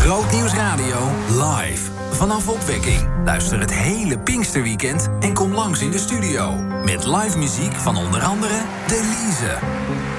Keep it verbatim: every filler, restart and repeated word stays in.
Grootnieuws Radio live. Vanaf opwekking. Luister het hele Pinksterweekend en kom langs in de studio. Met live muziek van onder andere Delise,